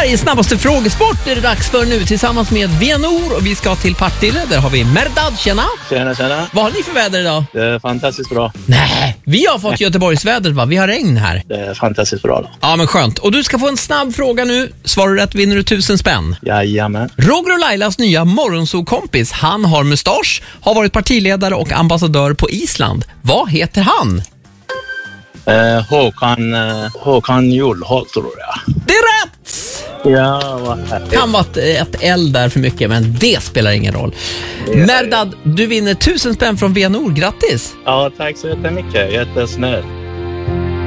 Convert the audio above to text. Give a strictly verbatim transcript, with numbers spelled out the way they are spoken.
Sveriges snabbaste frågesport är det dags för nu tillsammans med Venor, och vi ska till Partille. Där har vi Merdad, tjena. Tjena, tjena. Vad har ni för väder idag? Det är fantastiskt bra. Nej, vi har fått Göteborgsväder, va? Vi har regn här. Det är fantastiskt bra då. Ja, men skönt. Och du ska få en snabb fråga nu. Svarar du rätt vinner du tusen spänn. Jajamän. Roger och Lailas nya morgonsokompis, han har mustasch, har varit partiledare och ambassadör på Island. Vad heter han? Eh, Håkan, eh, Håkan Jullholt tror jag. Det är rätt! Ja, vad härligt. Kan vara ett, ett L där för mycket, men det spelar ingen roll. Merdad, du vinner tusen spänn från Venor. Grattis! Ja, tack så jättemycket. Jättesnällt.